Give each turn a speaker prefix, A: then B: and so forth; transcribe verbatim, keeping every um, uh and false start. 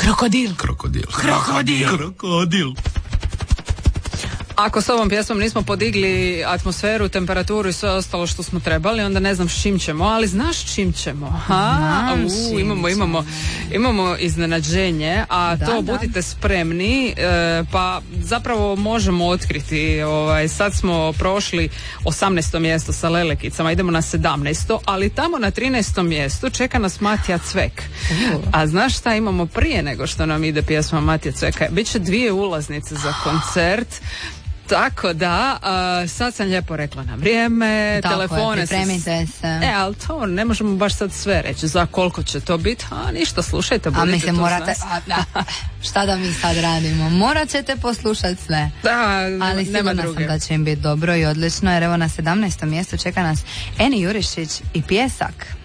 A: Krokodil.
B: Krokodil.
A: Krokodil.
B: Krokodil.
C: Ako s ovom pjesmom nismo podigli atmosferu, temperaturu i sve ostalo što smo trebali, onda ne znam s čim ćemo, ali znaš čim ćemo? Ha? U, imamo, imamo, imamo iznenađenje, a da, to budite da. spremni, e, pa zapravo možemo otkriti, ovaj, sad smo prošli osamnaesto mjesto sa Lelekicama, idemo na sedamnaesto, ali tamo na trinaestom mjestu čeka nas Matija Cvek. Uh. A znaš šta imamo prije nego što nam ide pjesma Matija Cveka? Biće dvije ulaznice za koncert. Tako da, uh, sad sam lijepo rekla na vrijeme,
A: tako
C: telefone
A: je, pripremite se.
C: E, ali to ne možemo baš sad sve reći, za koliko će to biti, a ništa, slušajte, budite.
A: A mislim, morate,
C: a,
A: da, šta da mi sad radimo, morat ćete poslušati sve.
C: Da,
A: ali sigurna sam da će im biti dobro i odlično, jer evo na sedamnaestom mjestu čeka nas Eni Jurišić i Pjesak.